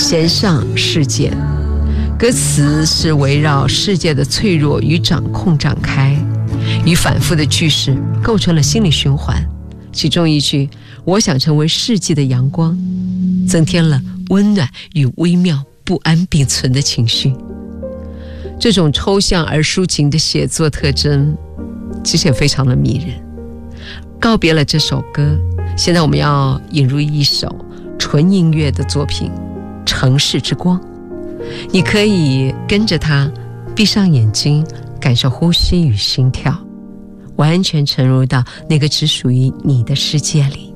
弦上世界，歌词是围绕世界的脆弱与掌控展开，与反复的句式构成了心理循环。其中一句“我想成为世纪的阳光”，增添了温暖与微妙不安并存的情绪。这种抽象而抒情的写作特征，其实也非常的迷人。告别了这首歌，现在我们要引入一首纯音乐的作品《城市之光》。你可以跟着它闭上眼睛，感受呼吸与心跳，完全沉入到那个只属于你的世界里。